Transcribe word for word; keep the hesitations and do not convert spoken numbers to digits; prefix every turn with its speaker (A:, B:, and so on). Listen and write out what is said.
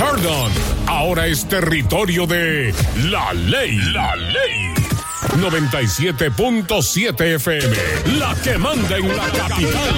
A: Pardon, ahora es territorio de La Ley. La Ley. noventa y siete punto siete F M, la que manda en la capital.